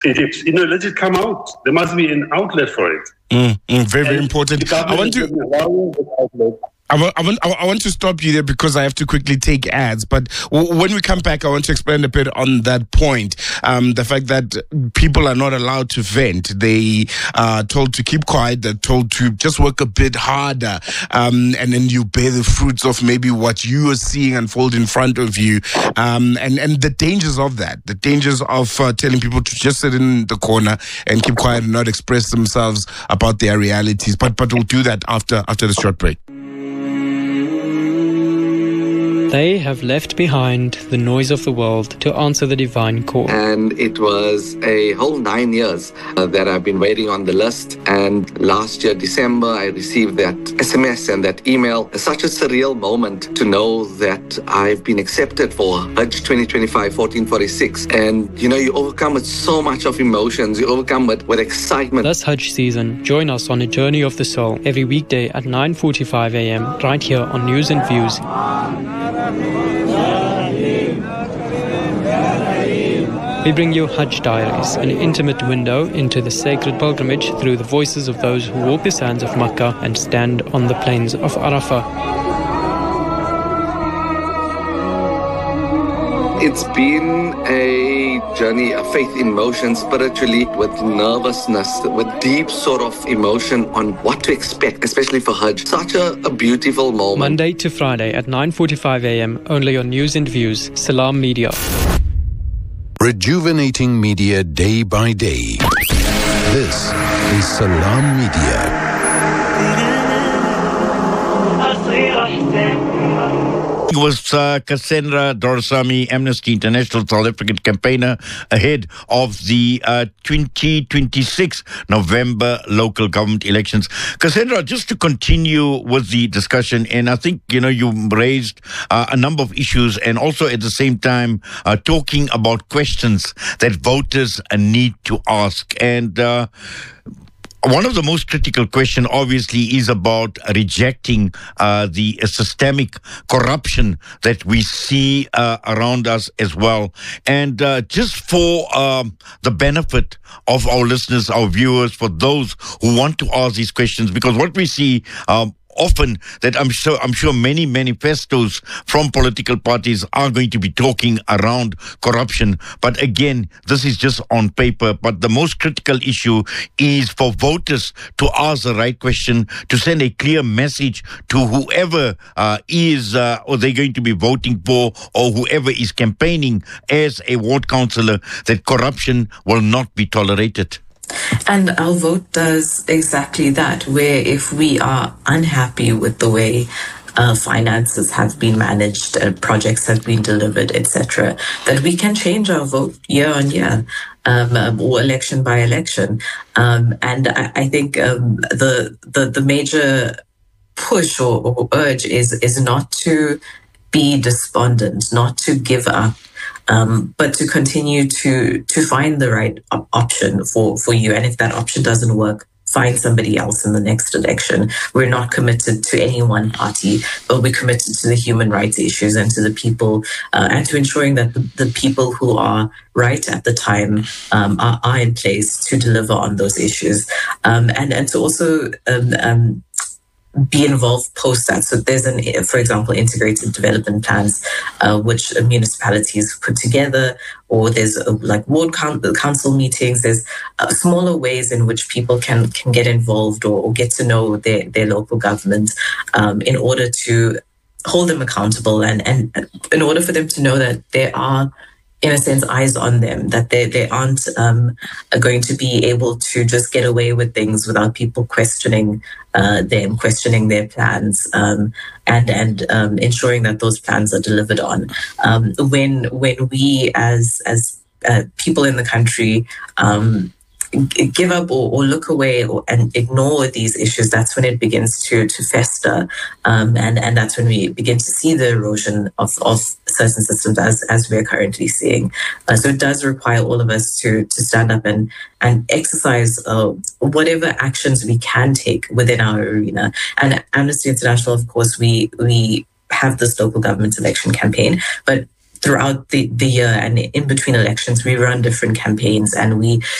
let it come out. There must be an outlet for it. Very, very important. I want to stop you there because I have to quickly take ads. But when we come back, I want to explain a bit on that point. The fact that people are not allowed to vent. They are told to keep quiet. They're told to just work a bit harder. And then you bear the fruits of maybe what you are seeing unfold in front of you. And the dangers of that. The dangers of telling people to just sit in the corner and keep quiet and not express themselves about their realities. But we'll do that after the short break. They have left behind the noise of the world to answer the divine call. And it was a whole 9 years that I've been waiting on the list. And last year, December, I received that SMS and that email. It's such a surreal moment to know that I've been accepted for Hajj 2025, 1446. And, you overcome with so much of emotions. You overcome with excitement. This Hajj season, join us on a journey of the soul every weekday at 9:45 a.m. right here on News and Views. We bring you Hajj Diaries, an intimate window into the sacred pilgrimage through the voices of those who walk the sands of Makkah and stand on the plains of Arafah. It's been a journey of faith in motion, spiritually, with nervousness, with deep sort of emotion on what to expect, especially for Hajj. Such a beautiful moment. Monday to Friday at 9:45 a.m. only on News and Views. Salam Media. Rejuvenating media day by day. This is Salam Media. It was Cassandra Dorsami, Amnesty International South African campaigner, ahead of the 2026 November local government elections. Cassandra, just to continue with the discussion, and I think, you raised a number of issues and also at the same time talking about questions that voters need to ask. And one of the most critical questions, obviously, is about rejecting the systemic corruption that we see around us as well. And just for the benefit of our listeners, our viewers, for those who want to ask these questions, because what we see often that I'm sure many manifestos from political parties are going to be talking around corruption. But again, this is just on paper. But the most critical issue is for voters to ask the right question, to send a clear message to whoever is or they're going to be voting for, or whoever is campaigning as a ward councillor, that corruption will not be tolerated. And our vote does exactly that, where if we are unhappy with the way finances have been managed, projects have been delivered, etc., that we can change our vote year on year, or election by election. And I think the major push or urge is not to be despondent, not to give up, but to continue to find the right option for you. And if that option doesn't work, find somebody else in the next election. We're not committed to any one party, but we're committed to the human rights issues and to the people, and to ensuring that the people who are right at the time are in place to deliver on those issues, and to also be involved post that. So there's for example, integrated development plans, which municipalities put together, or there's like ward council meetings. There's smaller ways in which people can get involved or get to know their local government, in order to hold them accountable and in order for them to know that there are, in a sense, eyes on them, that they aren't going to be able to just get away with things without people questioning them, questioning their plans, and ensuring that those plans are delivered on. When we as people in the country give up or look away and ignore these issues, that's when it begins to fester, and that's when we begin to see the erosion of certain systems as we're currently seeing. So it does require all of us to stand up and exercise whatever actions we can take within our arena. And Amnesty International, of course, we have this local government election campaign, but throughout the year and in between elections, we run different campaigns and we